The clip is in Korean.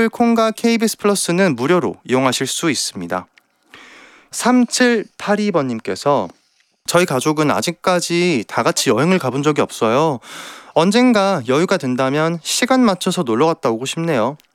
케이블 콩과 KBS 플러스는 무료로 이용하실 수 있습니다. 3782번님께서 저희 가족은 아직까지 다 같이 여행을 가본 적이 없어요. 언젠가 여유가 된다면 시간 맞춰서 놀러 갔다 오고 싶네요.